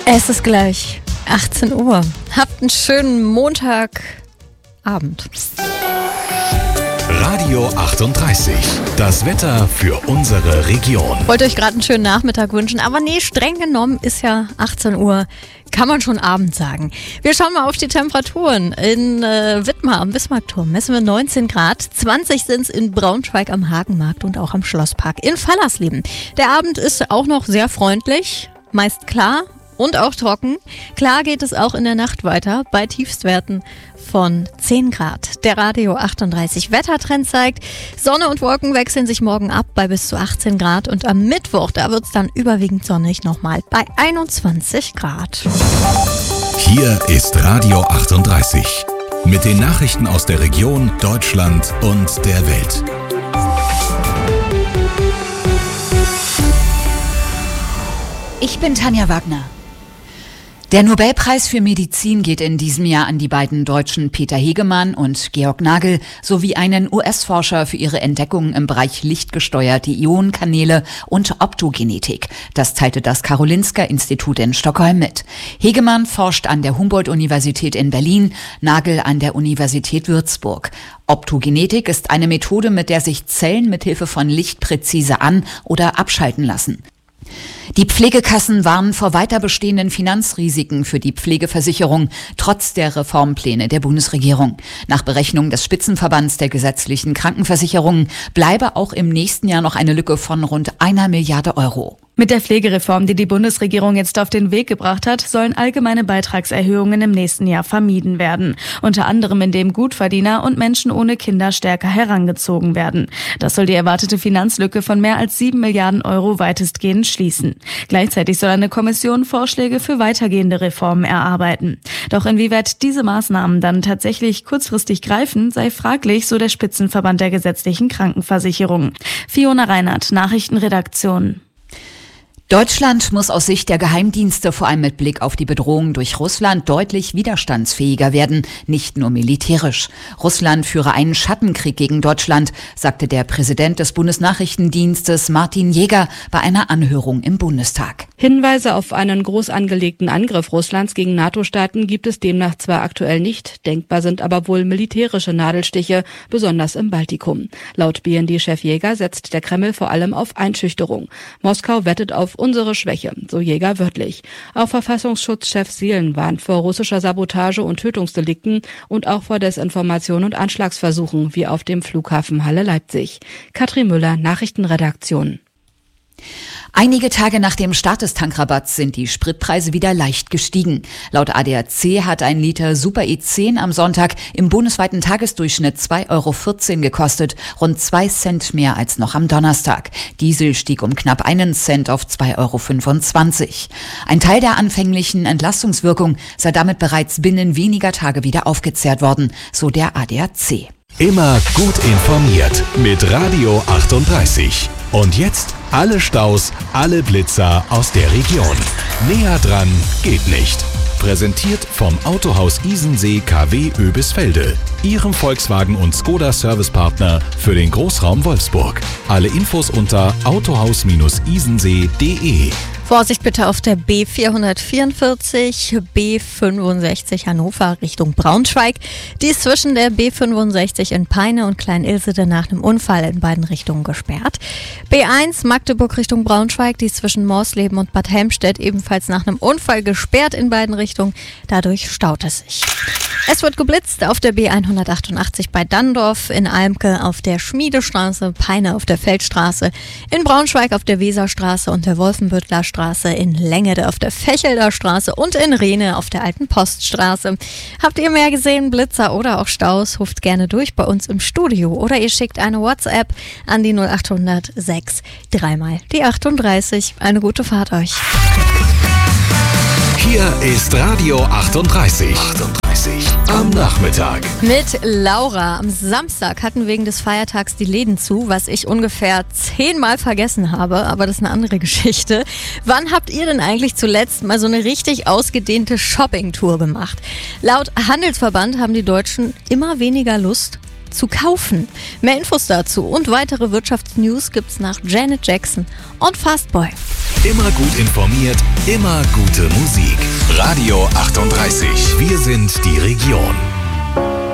Es ist gleich 18 Uhr. Habt einen schönen Montagabend. Radio 38. Das Wetter für unsere Region. Wollte euch gerade einen schönen Nachmittag wünschen, aber nee, streng genommen ist ja 18 Uhr. Kann man schon Abend sagen. Wir schauen mal auf die Temperaturen. In Wittmar am Bismarckturm messen wir 19 Grad. 20 sind es in Braunschweig am Hagenmarkt und auch am Schlosspark in Fallersleben. Der Abend ist auch noch sehr freundlich, meist klar und auch trocken. Klar geht es auch in der Nacht weiter bei Tiefstwerten von 10 Grad. Der Radio 38 Wettertrend zeigt, Sonne und Wolken wechseln sich morgen ab bei bis zu 18 Grad und am Mittwoch, da wird es dann überwiegend sonnig nochmal bei 21 Grad. Hier ist Radio 38 mit den Nachrichten aus der Region, Deutschland und der Welt. Ich bin Tanja Wagner. Der Nobelpreis für Medizin geht in diesem Jahr an die beiden Deutschen Peter Hegemann und Georg Nagel sowie einen US-Forscher für ihre Entdeckungen im Bereich lichtgesteuerte Ionenkanäle und Optogenetik. Das teilte das Karolinska-Institut in Stockholm mit. Hegemann forscht an der Humboldt-Universität in Berlin, Nagel an der Universität Würzburg. Optogenetik ist eine Methode, mit der sich Zellen mithilfe von Licht präzise an- oder abschalten lassen. Die Pflegekassen warnen vor weiter bestehenden Finanzrisiken für die Pflegeversicherung, trotz der Reformpläne der Bundesregierung. Nach Berechnung des Spitzenverbands der gesetzlichen Krankenversicherungen bleibe auch im nächsten Jahr noch eine Lücke von rund 1 Milliarde Euro. Mit der Pflegereform, die die Bundesregierung jetzt auf den Weg gebracht hat, sollen allgemeine Beitragserhöhungen im nächsten Jahr vermieden werden. Unter anderem, indem Gutverdiener und Menschen ohne Kinder stärker herangezogen werden. Das soll die erwartete Finanzlücke von mehr als 7 Milliarden Euro weitestgehend schließen. Gleichzeitig soll eine Kommission Vorschläge für weitergehende Reformen erarbeiten. Doch inwieweit diese Maßnahmen dann tatsächlich kurzfristig greifen, sei fraglich, so der Spitzenverband der gesetzlichen Krankenversicherung. Fiona Reinhardt, Nachrichtenredaktion. Deutschland muss aus Sicht der Geheimdienste vor allem mit Blick auf die Bedrohung durch Russland deutlich widerstandsfähiger werden, nicht nur militärisch. Russland führe einen Schattenkrieg gegen Deutschland, sagte der Präsident des Bundesnachrichtendienstes Martin Jäger bei einer Anhörung im Bundestag. Hinweise auf einen groß angelegten Angriff Russlands gegen NATO-Staaten gibt es demnach zwar aktuell nicht, denkbar sind aber wohl militärische Nadelstiche, besonders im Baltikum. Laut BND-Chef Jäger setzt der Kreml vor allem auf Einschüchterung. Moskau wettet auf unsere Schwäche, so Jäger wörtlich. Auch Verfassungsschutzchef Seelen warnt vor russischer Sabotage und Tötungsdelikten und auch vor Desinformation und Anschlagsversuchen, wie auf dem Flughafen Halle-Leipzig. Katrin Müller, Nachrichtenredaktion. Einige Tage nach dem Start des Tankrabatts sind die Spritpreise wieder leicht gestiegen. Laut ADAC hat ein Liter Super E10 am Sonntag im bundesweiten Tagesdurchschnitt 2,14 € gekostet, rund 2 Cent mehr als noch am Donnerstag. Diesel stieg um knapp 1 Cent auf 2,25 €. Ein Teil der anfänglichen Entlastungswirkung sei damit bereits binnen weniger Tage wieder aufgezehrt worden, so der ADAC. Immer gut informiert mit Radio 38. Und jetzt alle Staus, alle Blitzer aus der Region. Näher dran geht nicht. Präsentiert vom Autohaus Isensee KW Oebisfelde, Ihrem Volkswagen- und Skoda-Servicepartner für den Großraum Wolfsburg. Alle Infos unter autohaus-isensee.de. Vorsicht bitte auf der B444, B65 Hannover Richtung Braunschweig. Die ist zwischen der B65 in Peine und Klein-Ilsede nach einem Unfall in beiden Richtungen gesperrt. B1 Magdeburg Richtung Braunschweig, die ist zwischen Morsleben und Bad Helmstedt ebenfalls nach einem Unfall gesperrt in beiden Richtungen. Dadurch staut es sich. Es wird geblitzt auf der B188 bei Danndorf, in Almke auf der Schmiedestraße, Peine auf der Feldstraße, in Braunschweig auf der Weserstraße und der Wolfenbüttler Straße, in Längede auf der Fechelder Straße und in Rehne auf der Alten Poststraße. Habt ihr mehr gesehen, Blitzer oder auch Staus, ruft gerne durch bei uns im Studio oder ihr schickt eine WhatsApp an die 0800 6 3 mal die 38. Eine gute Fahrt euch. Hier ist Radio 38. Am Nachmittag. Mit Laura. Am Samstag hatten wegen des Feiertags die Läden zu, was ich ungefähr 10-mal vergessen habe, aber das ist eine andere Geschichte. Wann habt ihr denn eigentlich zuletzt mal so eine richtig ausgedehnte Shoppingtour gemacht? Laut Handelsverband haben die Deutschen immer weniger Lust zu kaufen. Mehr Infos dazu und weitere Wirtschaftsnews gibt's nach Janet Jackson und Fastboy. Immer gut informiert, immer gute Musik. Radio 38. Wir sind die Region.